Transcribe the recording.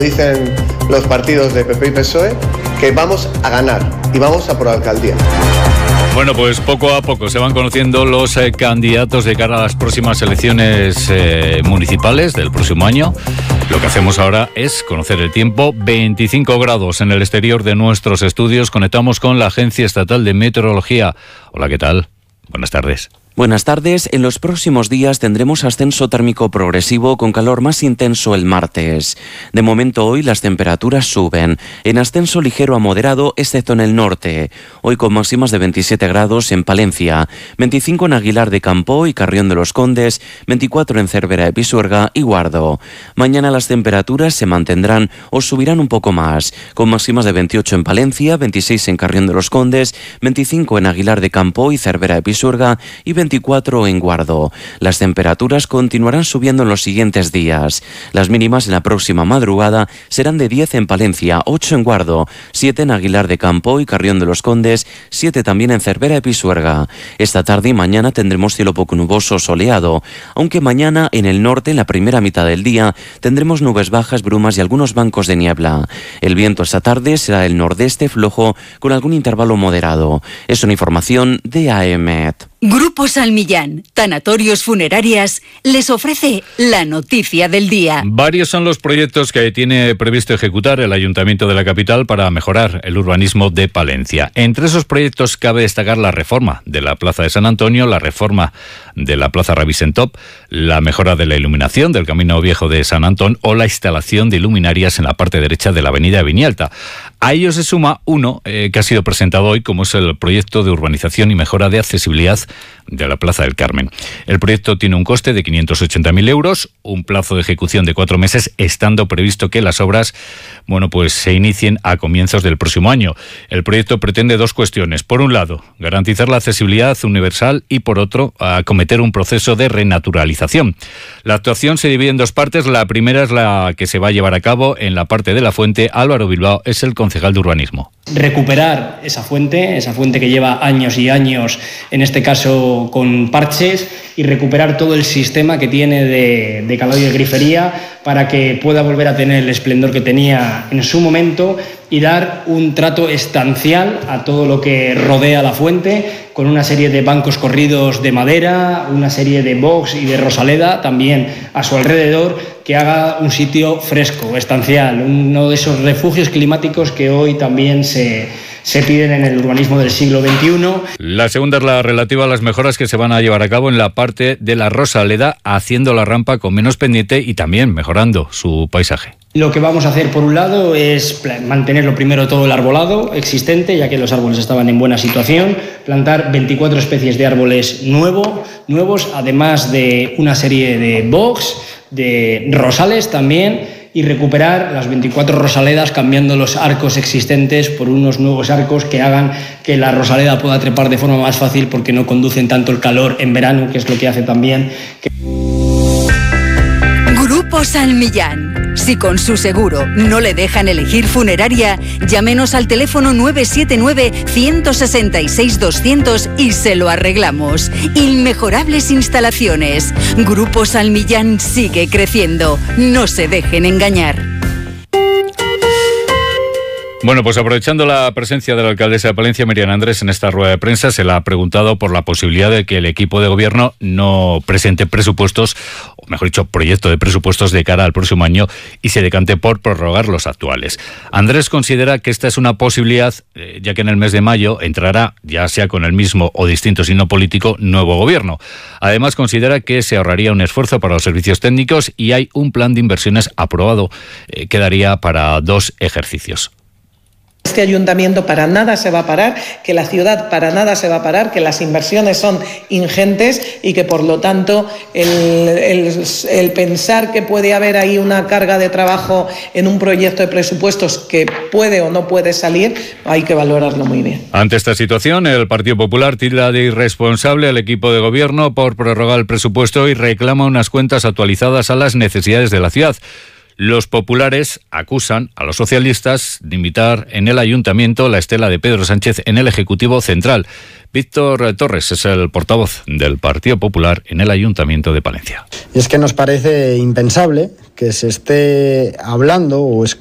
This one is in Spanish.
Dicen los partidos de PP y PSOE que vamos a ganar y vamos a por la alcaldía. Bueno, pues poco a poco se van conociendo los candidatos de cara a las próximas elecciones municipales del próximo año. Lo que hacemos ahora es conocer el tiempo. 25 grados en el exterior de nuestros estudios. Conectamos con la Agencia Estatal de Meteorología. Hola, ¿qué tal? Buenas tardes. Buenas tardes. En los próximos días tendremos ascenso térmico progresivo con calor más intenso el martes. De momento hoy las temperaturas suben, en ascenso ligero a moderado excepto en el norte. Hoy con máximas de 27 grados en Palencia, 25 en Aguilar de Campo y Carrión de los Condes, 24 en Cervera de Pisuerga y Guardo. Mañana las temperaturas se mantendrán o subirán un poco más, con máximas de 28 en Palencia, 26 en Carrión de los Condes, 25 en Aguilar de Campo y Cervera de Pisuerga y 24 en Guardo. Las temperaturas continuarán subiendo en los siguientes días. Las mínimas en la próxima madrugada serán de 10 en Palencia, 8 en Guardo, 7 en Aguilar de Campo y Carrión de los Condes, 7 también en Cervera de Pisuerga. Esta tarde y mañana tendremos cielo poco nuboso soleado, aunque mañana en el norte, en la primera mitad del día, tendremos nubes bajas, brumas y algunos bancos de niebla. El viento esta tarde será del nordeste flojo con algún intervalo moderado. Es una información de AEMET. Grupo Salmillán, Tanatorios Funerarias, les ofrece la noticia del día. Varios son los proyectos que tiene previsto ejecutar el Ayuntamiento de la capital para mejorar el urbanismo de Palencia. Entre esos proyectos cabe destacar la reforma de la Plaza de San Antonio, la reforma de la Plaza Ravissentop, la mejora de la iluminación del Camino Viejo de San Antón o la instalación de luminarias en la parte derecha de la avenida Viñalta. A ello se suma uno que ha sido presentado hoy, como es el proyecto de urbanización y mejora de accesibilidad de la Plaza del Carmen. El proyecto tiene un coste de 580.000 euros, un plazo de ejecución de 4 meses, estando previsto que las obras, se inicien a comienzos del próximo año. El proyecto pretende dos cuestiones. Por un lado, garantizar la accesibilidad universal y por otro, acometer un proceso de renaturalización. La actuación se divide en dos partes. La primera es la que se va a llevar a cabo en la parte de la fuente. Álvaro Bilbao es el concejal de urbanismo. Recuperar esa fuente que lleva años y años, en este caso con parches, y recuperar todo el sistema que tiene de calado y de grifería para que pueda volver a tener el esplendor que tenía en su momento y dar un trato estancial a todo lo que rodea la fuente, con una serie de bancos corridos de madera, una serie de box y de rosaleda también a su alrededor, que haga un sitio fresco, estancial, uno de esos refugios climáticos que hoy también se piden en el urbanismo del siglo XXI. La segunda es la relativa a las mejoras que se van a llevar a cabo en la parte de la rosaleda, haciendo la rampa con menos pendiente y también mejorando su paisaje. Lo que vamos a hacer, por un lado, es mantener lo primero todo el arbolado existente, ya que los árboles estaban en buena situación, plantar 24 especies de árboles nuevos, además de una serie de box, de rosales también, y recuperar las 24 rosaledas, cambiando los arcos existentes por unos nuevos arcos que hagan que la rosaleda pueda trepar de forma más fácil, porque no conducen tanto el calor en verano, que es lo que hace también Grupo Salmillán. Si con su seguro no le dejan elegir funeraria, llámenos al teléfono 979-166-200 y se lo arreglamos. Inmejorables instalaciones. Grupo Salmillán sigue creciendo. No se dejen engañar. Bueno, pues aprovechando la presencia de la alcaldesa de Palencia, Miriam Andrés, en esta rueda de prensa, se le ha preguntado por la posibilidad de que el equipo de gobierno no presente presupuestos, o mejor dicho, proyecto de presupuestos de cara al próximo año y se decante por prorrogar los actuales. Andrés considera que esta es una posibilidad, ya que en el mes de mayo entrará, ya sea con el mismo o distinto signo político, nuevo gobierno. Además, considera que se ahorraría un esfuerzo para los servicios técnicos y hay un plan de inversiones aprobado que daría para 2 ejercicios. Este ayuntamiento para nada se va a parar, que la ciudad para nada se va a parar, que las inversiones son ingentes y que, por lo tanto, el pensar que puede haber ahí una carga de trabajo en un proyecto de presupuestos que puede o no puede salir, hay que valorarlo muy bien. Ante esta situación, el Partido Popular tilda de irresponsable al equipo de gobierno por prorrogar el presupuesto y reclama unas cuentas actualizadas a las necesidades de la ciudad. Los populares acusan a los socialistas de imitar en el ayuntamiento la estela de Pedro Sánchez en el Ejecutivo Central. Víctor Torres es el portavoz del Partido Popular en el Ayuntamiento de Palencia. Y es que nos parece impensable que se esté hablando o